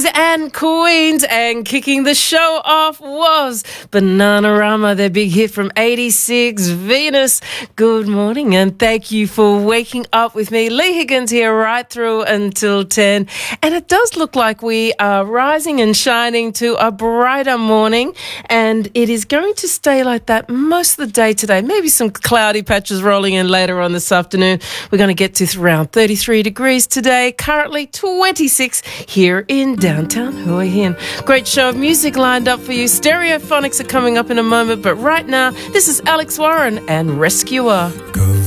and queens, and kicking the show off was Bananarama, their big hit from 86, Venus. Good morning and thank you for waking up with me. Lee Higgins here right through until 10. And it does look like we are rising and shining to a brighter morning, and it is going to stay like that most of the day today. Maybe some cloudy patches rolling in later on this afternoon. We're going to get to around 33 degrees today, currently 26 here in downtown Hua Hin. Great show of music lined up for you. Stereophonics are coming up in a moment, but right now, this is Alex Warren and Rescuer. Go